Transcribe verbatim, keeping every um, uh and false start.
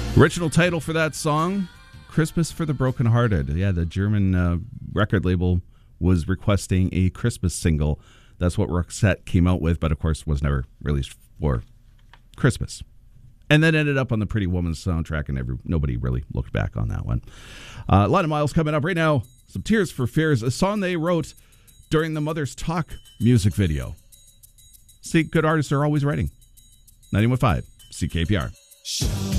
Original title for that song, Christmas for the Brokenhearted. Yeah, the German uh, record label was requesting a Christmas single. That's what Roxette came out with, but of course was never released for Christmas. And then ended up on the Pretty Woman soundtrack, and every, nobody really looked back on that one. Uh, a lot of miles coming up right now. Some Tears for Fears, a song they wrote during the Mother's Talk music video. See, good artists are always writing. ninety-one point five C K P R.